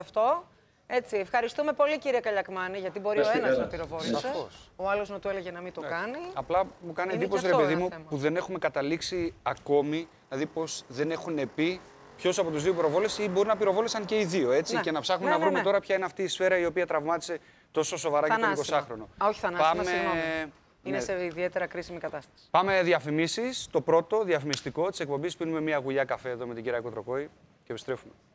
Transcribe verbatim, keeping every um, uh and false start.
Αυτό. Έτσι, ευχαριστούμε πολύ κύριε Καλιακμάνη, γιατί μπορεί ο ένας να πυροβόλησε, ο άλλος να του έλεγε να μην το κάνει. Απλά μου κάνει εντύπωση, ρε παιδί μου, που δεν έχουμε καταλήξει ακόμη, δηλαδή πως δεν έχουν πει ποιος από τους δύο πυροβόλησε ή μπορεί να πυροβόλησαν και οι δύο, έτσι, ναι. και να ψάχνουμε ναι, να βρούμε ναι, ναι. τώρα ποια είναι αυτή η σφαίρα η οποία τραυμάτισε τόσο σοβαρά και τον εικοσάχρονο. Α, όχι θανάσιμα, Πάμε... συγγνώμη. Είναι ναι. σε ιδιαίτερα κρίσιμη κατάσταση. Πάμε διαφημίσεις. Το πρώτο διαφημιστικό της εκπομπής, πίνουμε μια γουλιά καφέ εδώ με την κυρία Κοτροκόη και επιστρέφουμε.